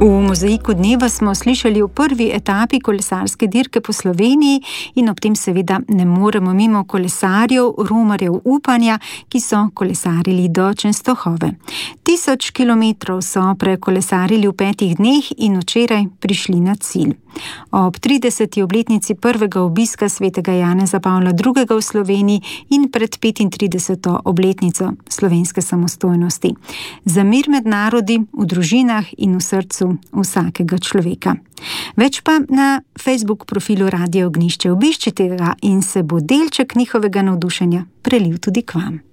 V Mozaiku dneva smo slišali o prvi etapi kolesarske dirke po Sloveniji in ob tem seveda ne moremo mimo kolesarjev, romarjev upanja, ki so kolesarili do Čenstohove. 1000 kilometrov so prekolesarili v 5 dneh in včeraj prišli na cilj. Ob 30. obletnici prvega obiska svetega Janeza Pavla II. V Sloveniji in pred 35. obletnico slovenske samostojnosti. Za mir med narodi, v družinah in v srcu vsakega človeka. Več pa na Facebook profilu Radia Ognjišče. Obiščite ga in se bo delček njihovega navdušenja prelil tudi k vam.